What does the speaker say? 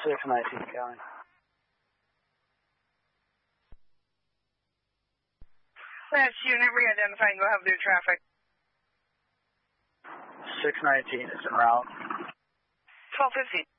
619 coming. That's unit re-identifying. Go have their traffic. 619 is en route. 1250.